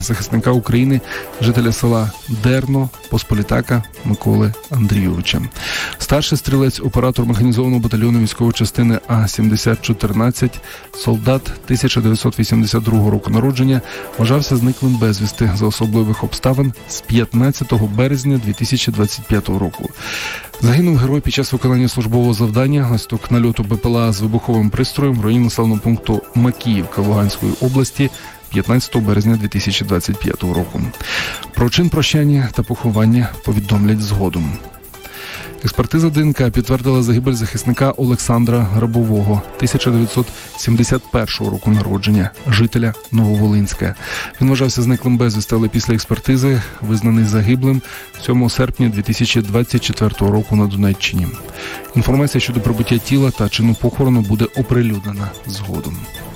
захисника України, жителя села Дерно, Посполітака Миколи Андрійовича. Старший стрілець, оператор механізованого батальйону військової частини А-7014, солдат 1982 року народження, вважався зниклим безвісти за особливих обставин з 15 березня 2025 року. Загинув герой під час виконання службового завдання внаслідок нальоту БПЛА з вибуховим пристроєм в районі населеного пункту Макіївка Луганської області 15 березня 2025 року. Про чин прощання та поховання повідомлять згодом. Експертиза ДНК підтвердила загибель захисника Олександра Грабового, 1971 року народження, жителя Нововолинська. Він вважався зниклим безвісти, але після експертизи визнаний загиблим 7 серпня 2024 року на Донеччині. Інформація щодо прибуття тіла та чину похорону буде оприлюднена згодом.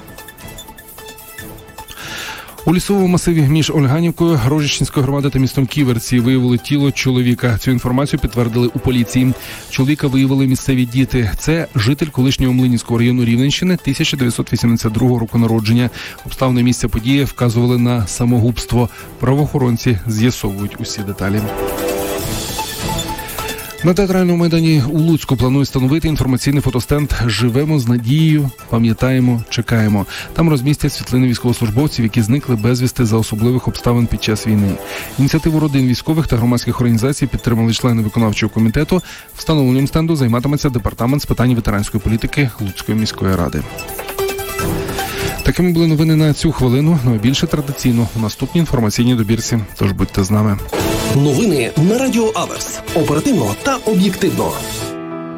У лісовому масиві між Ольганівкою, Рожищенської громади та містом Ківерці виявили тіло чоловіка. Цю інформацію підтвердили у поліції. Чоловіка виявили місцеві діти. Це житель колишнього Млинівського району Рівненщини, 1982 року народження. Обставини місця події вказували на самогубство. Правоохоронці з'ясовують усі деталі. На Театральному майдані у Луцьку планують встановити інформаційний фотостенд «Живемо з надією, пам'ятаємо, чекаємо». Там розмістять світлини військовослужбовців, які зникли безвісти за особливих обставин під час війни. Ініціативу родин військових та громадських організацій підтримали члени виконавчого комітету. Встановленням стенду займатиметься департамент з питань ветеранської політики Луцької міської ради. Такими були новини на цю хвилину, але більше традиційно у наступній інформаційній добірці. Тож будьте з нами. Новини на Радіо Аверс. Оперативно та об'єктивно.